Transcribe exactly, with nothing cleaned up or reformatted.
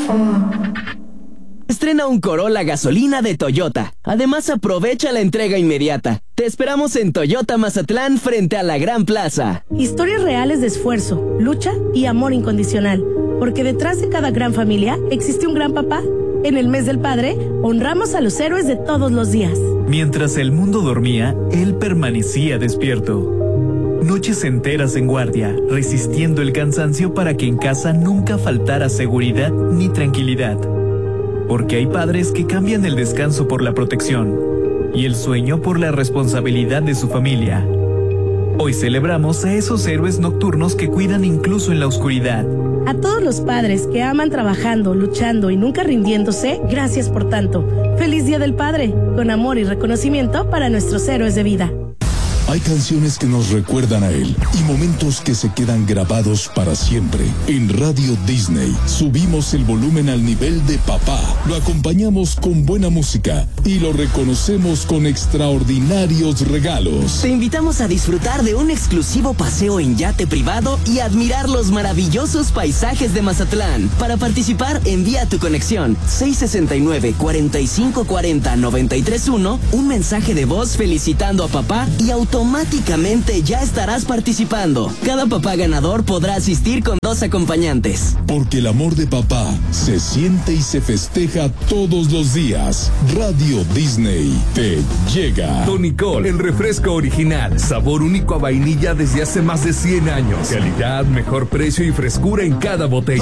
Estrena un Corolla gasolina de Toyota. Además, aprovecha la entrega inmediata. Te esperamos en Toyota Mazatlán frente a la Gran Plaza. Historias reales de esfuerzo, lucha y amor incondicional. Porque detrás de cada gran familia existe un gran papá. En el mes del padre, honramos a los héroes de todos los días. Mientras el mundo dormía, él permanecía despierto. Noches enteras en guardia, resistiendo el cansancio para que en casa nunca faltara seguridad ni tranquilidad. Porque hay padres que cambian el descanso por la protección y el sueño por la responsabilidad de su familia. Hoy celebramos a esos héroes nocturnos que cuidan incluso en la oscuridad. A todos los padres que aman trabajando, luchando y nunca rindiéndose, gracias por tanto. ¡Feliz Día del Padre! Con amor y reconocimiento para nuestros héroes de vida. Hay canciones que nos recuerdan a él y momentos que se quedan grabados para siempre. En Radio Disney subimos el volumen al nivel de papá, lo acompañamos con buena música y lo reconocemos con extraordinarios regalos. Te invitamos a disfrutar de un exclusivo paseo en yate privado y admirar los maravillosos paisajes de Mazatlán. Para participar, envía tu conexión seis sesenta y nueve, cuarenta y cinco cuarenta, noventa y tres uno, un mensaje de voz felicitando a papá y auto automáticamente ya estarás participando. Cada papá ganador podrá asistir con dos acompañantes. Porque el amor de papá se siente y se festeja todos los días. Radio Disney te llega. Tonicol, el refresco original. Sabor único a vainilla desde hace más de cien años. Calidad, mejor precio y frescura en cada botella.